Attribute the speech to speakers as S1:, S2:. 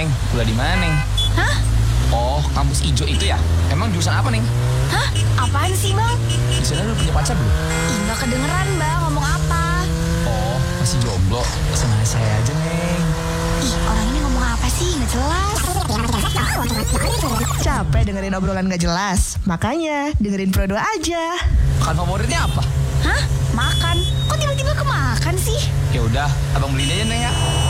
S1: Neng, kuliah di mana, Neng?
S2: Hah?
S1: Oh, kampus ijo itu ya? Emang jurusan apa, Neng?
S2: Hah? Apaan sih, Bang?
S1: Di sana udah punya pacar belum?
S2: Ih, nggak kedengeran, Bang. Ngomong apa?
S1: Oh, masih jomblo. Sama saya aja, Neng.
S2: Ih, orang ini ngomong apa sih? Nggak jelas.
S3: Capek dengerin obrolan gak jelas? Makanya dengerin Pro 2 aja.
S1: Makan favoritnya apa?
S2: Hah? Makan? Kok tiba-tiba kemakan sih?
S1: Ya udah, abang beliin aja, Neng ya.